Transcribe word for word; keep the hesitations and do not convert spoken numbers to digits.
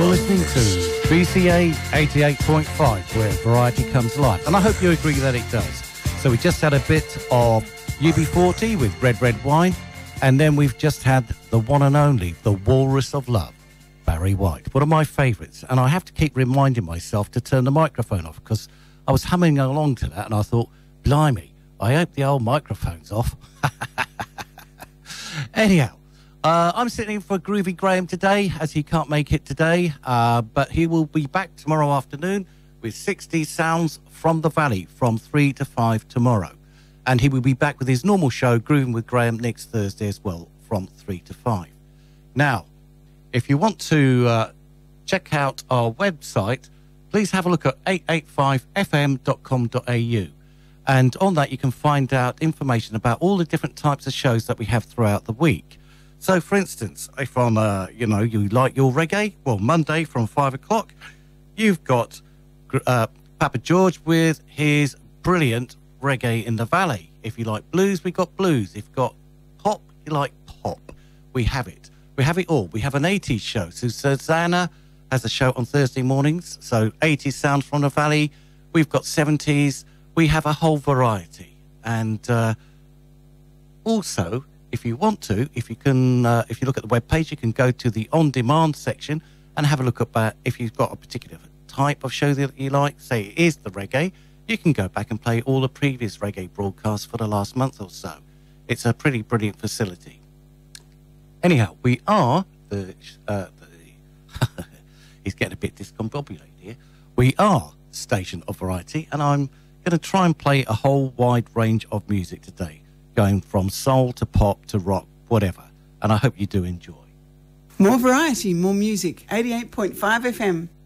listening to B C A eighty-eight point five, where variety comes to life. And I hope you agree that it does. So we just had a bit of U B forty with Red Red Wine, and then we've just had the one and only, the Walrus of Love, Barry White, one of my favourites. And I have to keep reminding myself to turn the microphone off, because I was humming along to that and I thought, blimey, I hope the old microphone's off. Anyhow, uh, I'm sitting in for Groovy Graham today, as he can't make it today, uh, but he will be back tomorrow afternoon with sixty Sounds from the Valley from three to five tomorrow. And he will be back with his normal show, Grooving with Graham, next Thursday as well from three to five. Now, if you want to uh, check out our website, please have a look at eight eight five f m dot com dot a u. And on that, you can find out information about all the different types of shows that we have throughout the week. So, for instance, if I'm, uh, you know, you like your reggae, well, Monday from five o'clock, you've got uh, Papa George with his brilliant Reggae in the Valley. If you like blues, we've got blues. If you've got pop, you like pop, we have it. We have it all. We have an eighties show. So Susanna has a show on Thursday mornings. So eighties Sounds from the Valley. We've got seventies. We have a whole variety. And uh, also, if you want to, if you can, uh, if you look at the webpage, you can go to the on-demand section and have a look at that. If you've got a particular type of show that you like, say it is the reggae, you can go back and play all the previous reggae broadcasts for the last month or so. It's a pretty brilliant facility. Anyhow, we are the, uh, the he's getting a bit discombobulated here. We are Station of Variety, and I'm going to try and play a whole wide range of music today, going from soul to pop to rock, whatever. And I hope you do enjoy. More variety, more music. eighty-eight point five F M.